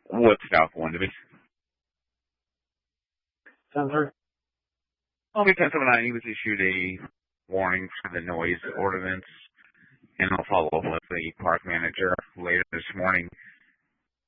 Woodstock Wendy. Sensor. Well, because of that, he was issued a warning for the noise ordinance, and I'll follow up with the park manager later this morning.